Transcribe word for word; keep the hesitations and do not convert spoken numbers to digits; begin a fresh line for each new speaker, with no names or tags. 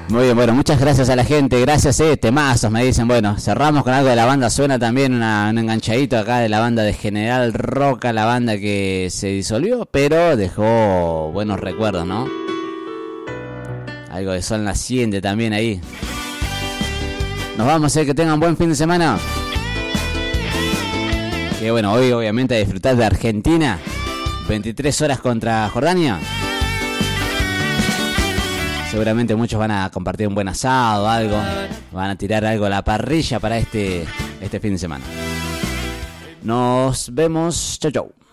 Muy bien, bueno, muchas gracias a la gente, gracias, eh, temazos, me dicen. Bueno, cerramos con algo de la banda, suena también una, un enganchadito acá de la banda de General Roca, la banda que se disolvió, pero dejó buenos recuerdos, ¿no? Algo de Sol Naciente también ahí. Nos vamos, eh, que tengan buen fin de semana. Que bueno, hoy obviamente a disfrutar de Argentina, veintitrés horas contra Jordania. Seguramente muchos van a compartir un buen asado, algo, van a tirar algo a la parrilla para este, este fin de semana. Nos vemos, chau chau.